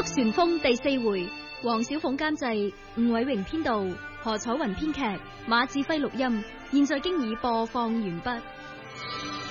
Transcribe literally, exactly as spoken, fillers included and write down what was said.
曲旋風第四回，黃小鳳監製，吳偉榮編導，何楚雲編劇，馬志輝錄音，現在經已播放完畢。